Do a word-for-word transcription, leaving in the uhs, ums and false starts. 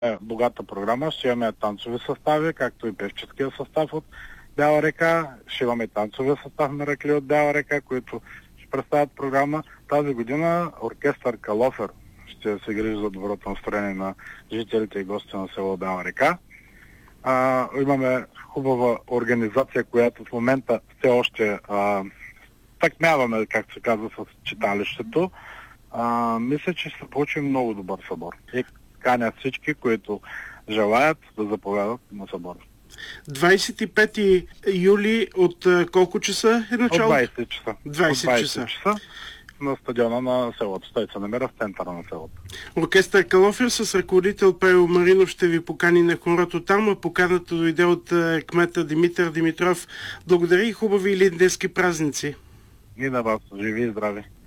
е богата програма. Ще имаме танцови състави, както и певческия състав от Бяла река. Ще имаме танцовия състав на Ракли от Бяла река, които ще представят програма. Тази година оркестър Калофер ще се грижи за доброто настроение на жителите и гости на село Бяла река. А, имаме хубава организация, която в момента все още а, такмяваме, както се казва, с читалището. А, мисля, че ще получим много добър събор. И каня всички, които желаят да заповядат на събор. двадесет и пети юли от колко часа е начало? От двадесет часа. двадесет От часа. часа на стадиона на селото. Той се намира в центъра на селото. Оркестър Калофер с ръководител Павел Маринов ще ви покани на хорото там, а поканата дойде от кмета Димитър Димитров. Благодаря и хубави илинденски празници. И на вас. Живи и здрави.